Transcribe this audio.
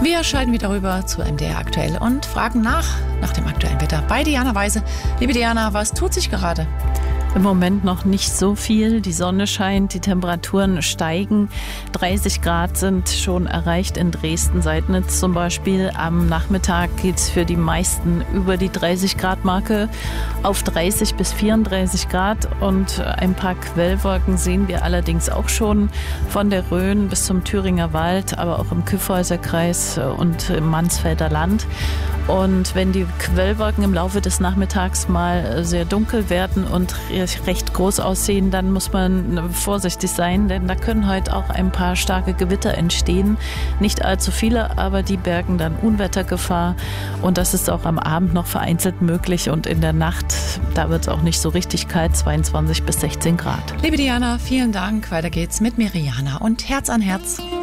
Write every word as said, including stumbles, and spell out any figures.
Wir schalten wieder rüber zu M D R aktuell und fragen nach, nach dem aktuellen Wetter bei Diana Weise. Liebe Diana, was tut sich gerade? Im Moment noch nicht so viel. Die Sonne scheint, die Temperaturen steigen. dreißig Grad sind schon erreicht in Dresden-Seidnitz zum Beispiel. Am Nachmittag geht es für die meisten über die dreißig Grad Marke auf dreißig bis vierunddreißig Grad. Und ein paar Quellwolken sehen wir allerdings auch schon von der Rhön bis zum Thüringer Wald, aber auch im Kyffhäuser Kreis und im Mansfelder Land. Und wenn die Quellwolken im Laufe des Nachmittags mal sehr dunkel werden und recht groß aussehen, dann muss man vorsichtig sein, denn da können heute auch ein paar starke Gewitter entstehen. Nicht allzu viele, aber die bergen dann Unwettergefahr. Und das ist auch am Abend noch vereinzelt möglich. Und in der Nacht, da wird es auch nicht so richtig kalt, zweiundzwanzig bis sechzehn Grad. Liebe Diana, vielen Dank. Weiter geht's mit Miriana und Herz an Herz.